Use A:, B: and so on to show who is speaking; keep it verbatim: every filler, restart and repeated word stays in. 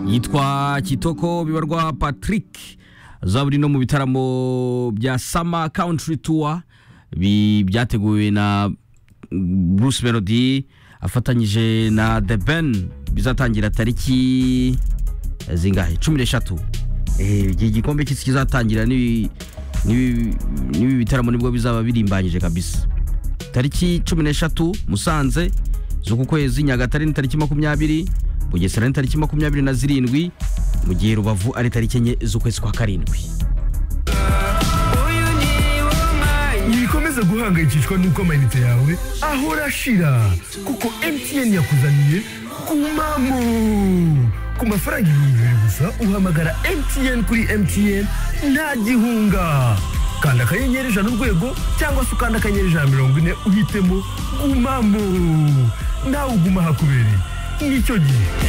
A: yitwa Kitoko bibarwa Patrick zaburi no mu bitaramo bya Summer Country Tour byateguwe na Bruce Melody afatanyije na The Ben bizatangira tariki zingahe cumi n'eshatu. Eh igikombe cy'isi kizatangira ni ni bitaramo nibwo bizaba birimbanyije kabisa. Tariki cumi n'eshatu Musanze z'uku kwezi, Nyagatare ni tariki makumyabiri, Bugesera ni tariki makumyabiri na zirindwi, mu gihe Rubavu ari tariki enye z'ukwezi kwa karindwi.
B: Nikomeza guhangayikishwa nuko amayinite yawe ahora ashira, kuko M T N yakuzaniye kumamo. Ku mafaranga ibihumbi bibiri gusa uhamagara M T N kuri M T N nta gihunga. Kanda akanyenyeri ijana urwego cyangwa se ukanda akanyenyeri ijana mirongo ine uhitemo gumamo. Nawe uguma hakubereye nicyo gihe.